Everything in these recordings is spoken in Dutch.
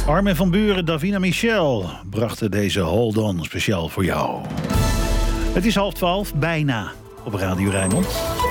Armin van Buuren, Davina Michel brachten deze Hold On speciaal voor jou. Het is 11:30, bijna, op Radio Rijnmond.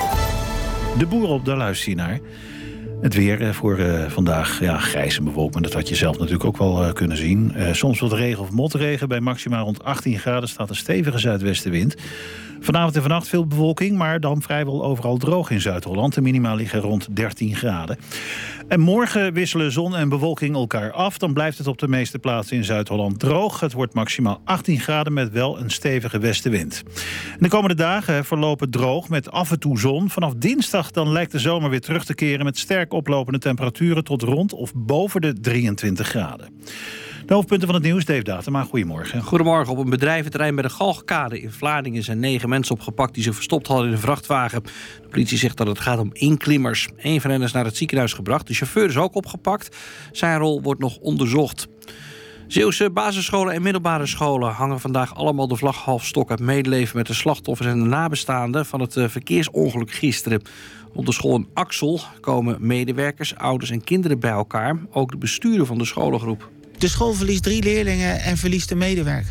De boer op, daar luister je naar. Het weer voor vandaag, grijs en bewolkt, maar dat had je zelf natuurlijk ook wel kunnen zien. Soms wat regen of motregen, bij maximaal rond 18 graden staat een stevige zuidwestenwind. Vanavond en vannacht veel bewolking, maar dan vrijwel overal droog in Zuid-Holland. De minima liggen rond 13 graden. En morgen wisselen zon en bewolking elkaar af. Dan blijft het op de meeste plaatsen in Zuid-Holland droog. Het wordt maximaal 18 graden met wel een stevige westenwind. En de komende dagen verlopen droog met af en toe zon. Vanaf dinsdag dan lijkt de zomer weer terug te keren met sterk oplopende temperaturen tot rond of boven de 23 graden. De hoofdpunten van het nieuws, Dave Datema, goedemorgen. Goedemorgen. Op een bedrijventerrein bij de Galgkade in Vlaardingen zijn 9 mensen opgepakt die zich verstopt hadden in een vrachtwagen. De politie zegt dat het gaat om inklimmers. 1 van hen is naar het ziekenhuis gebracht. De chauffeur is ook opgepakt. Zijn rol wordt nog onderzocht. Zeeuwse basisscholen en middelbare scholen hangen vandaag allemaal de vlag half stok uit medeleven met de slachtoffers en de nabestaanden van het verkeersongeluk gisteren. Op de school in Axel komen medewerkers, ouders en kinderen bij elkaar. Ook de bestuurder van de scholengroep. De school verliest 3 leerlingen en verliest een medewerker.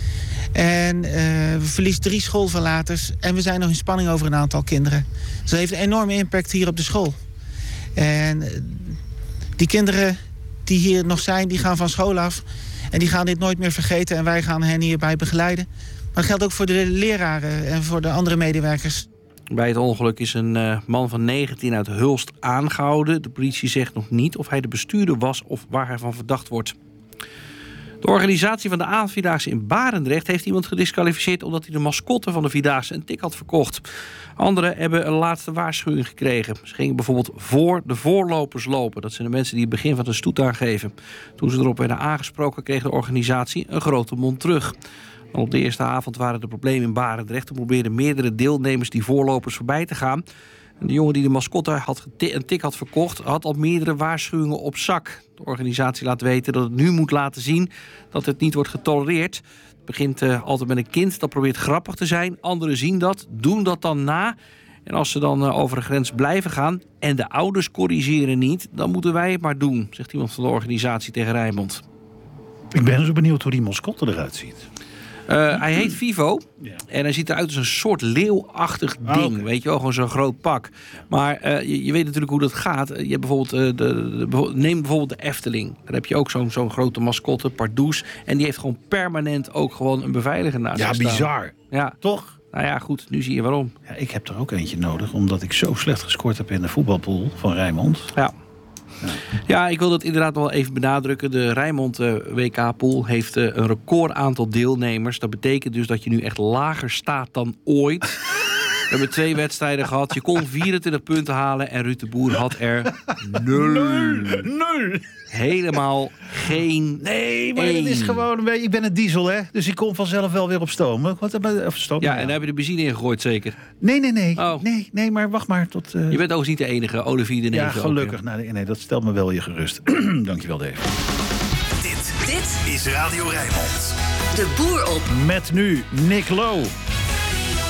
En verliest 3 schoolverlaters. En we zijn nog in spanning over een aantal kinderen. Dus dat heeft een enorme impact hier op de school. En die kinderen die hier nog zijn, die gaan van school af. En die gaan dit nooit meer vergeten. En wij gaan hen hierbij begeleiden. Maar dat geldt ook voor de leraren en voor de andere medewerkers. Bij het ongeluk is een man van 19 uit Hulst aangehouden. De politie zegt nog niet of hij de bestuurder was of waar hij van verdacht wordt. De organisatie van de Avondvierdaagse in Barendrecht heeft iemand gedisqualificeerd omdat hij de mascotte van de Vierdaagse een tik had verkocht. Anderen hebben een laatste waarschuwing gekregen. Ze gingen bijvoorbeeld voor de voorlopers lopen. Dat zijn de mensen die het begin van de stoet aangeven. Toen ze erop werden aangesproken kreeg de organisatie een grote mond terug. Al op de eerste avond waren de problemen in Barendrecht. Toen probeerden meerdere deelnemers die voorlopers voorbij te gaan. En de jongen die de mascotte een tik had verkocht had al meerdere waarschuwingen op zak. De organisatie laat weten dat het nu moet laten zien dat het niet wordt getolereerd. Het begint altijd met een kind dat probeert grappig te zijn. Anderen zien dat, doen dat dan na. En als ze dan over de grens blijven gaan en de ouders corrigeren niet, dan moeten wij het maar doen, zegt iemand van de organisatie tegen Rijnmond. Ik ben zo benieuwd hoe die mascotte eruit ziet. Hij heet Vivo. Ja. En hij ziet eruit als een soort leeuwachtig ding. Okay. Weet je wel, gewoon zo'n groot pak. Maar je weet natuurlijk hoe dat gaat. Je hebt bijvoorbeeld neem bijvoorbeeld de Efteling. Daar heb je ook zo'n grote mascotte, Pardoes. En die heeft gewoon permanent ook gewoon een beveiliger naast zich staan. Ja, bizar. Ja. Toch? Nou ja, goed. Nu zie je waarom. Ja, ik heb er ook eentje nodig, omdat ik zo slecht gescoord heb in de voetbalpool van Rijnmond. Ja. Ja, ik wil dat inderdaad nog wel even benadrukken. De Rijnmond WK-pool heeft een record aantal deelnemers. Dat betekent dus dat je nu echt lager staat dan ooit. We hebben 2 wedstrijden gehad. Je kon 24 punten halen en Ruud de Boer had er 0. Helemaal geen. Nee, maar het is gewoon een beetje. Ik ben een diesel, hè? Dus ik kom vanzelf wel weer op stoom. Of stoom? Ja, en daar heb je de benzine in gegooid, zeker? Nee. Oh. Nee, maar wacht maar tot. Je bent overigens niet de enige, Olivier de Negen. Ja, gelukkig. Ook, ja. Nee, dat stelt me wel je gerust. Dankjewel, Dave. Dit is Radio Rijnmond. De boer op. Met nu Nick Lowe.